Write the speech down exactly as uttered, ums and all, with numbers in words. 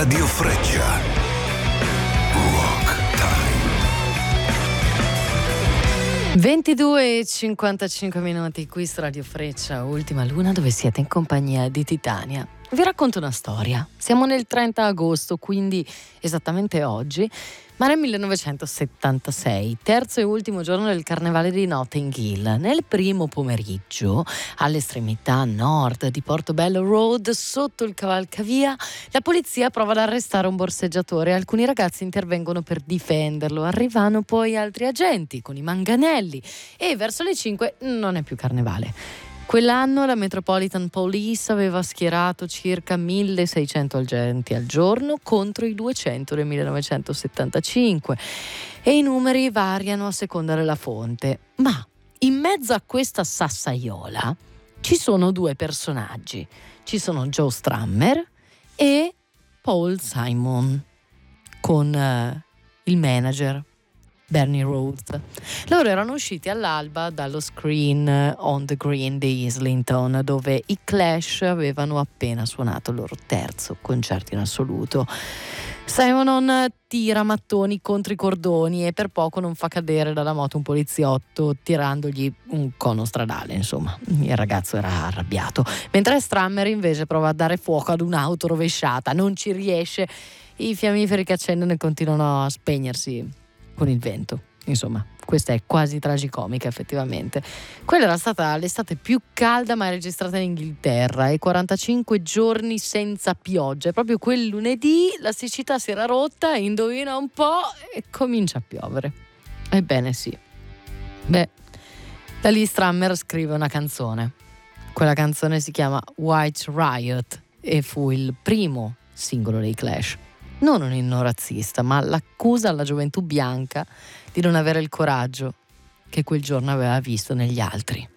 Radio Freccia. Rock Time. ventidue e cinquantacinque minuti qui su Radio Freccia, Ultima Luna, dove siete in compagnia di Titania. Vi racconto una storia. Siamo nel trenta agosto, quindi esattamente oggi, ma nel millenovecentosettantasei, terzo e ultimo giorno del carnevale di Notting Hill. Nel primo pomeriggio, all'estremità nord di Portobello Road, sotto il cavalcavia, la polizia prova ad arrestare un borseggiatore. Alcuni ragazzi intervengono per difenderlo. Arrivano poi altri agenti con i manganelli e verso le cinque non è più carnevale. Quell'anno la Metropolitan Police aveva schierato circa milleseicento agenti al giorno contro i duecento del millenovecentosettantacinque e i numeri variano a seconda della fonte. Ma in mezzo a questa sassaiola ci sono due personaggi. Ci sono Joe Strummer e Paul Simon con uh, il manager Bernie Rhodes. Loro erano usciti all'alba dallo Screen on the Green di Islington, dove i Clash avevano appena suonato il loro terzo concerto in assoluto. Simon tira mattoni contro i cordoni e per poco non fa cadere dalla moto un poliziotto tirandogli un cono stradale, insomma. Il ragazzo era arrabbiato. Mentre Strummer invece prova a dare fuoco ad un'auto rovesciata, non ci riesce. I fiammiferi che accendono e continuano a spegnersi con il vento. Insomma, questa è quasi tragicomica effettivamente. Quella era stata l'estate più calda mai registrata in Inghilterra e quarantacinque giorni senza pioggia. E proprio quel lunedì la siccità si era rotta, indovina un po', e comincia a piovere. Ebbene sì. Beh, da lì Strummer scrive una canzone. Quella canzone si chiama White Riot e fu il primo singolo dei Clash. Non un inno razzista, ma l'accusa alla gioventù bianca di non avere il coraggio che quel giorno aveva visto negli altri.